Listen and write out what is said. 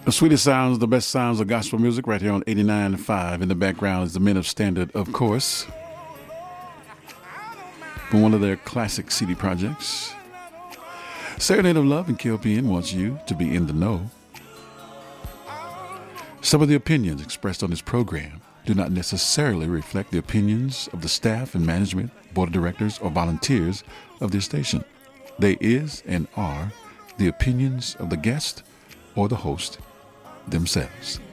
The sweetest sounds, the best sounds of gospel music right here on 89.5. In the background is the Men of Standard, of course. From one of their classic CD projects. Serenade of Love and KLPN wants you to be in the know. Some of the opinions expressed on this program do not necessarily reflect the opinions of the staff and management, board of directors, or volunteers of this station. They is and are the opinions of the guest or the host themselves.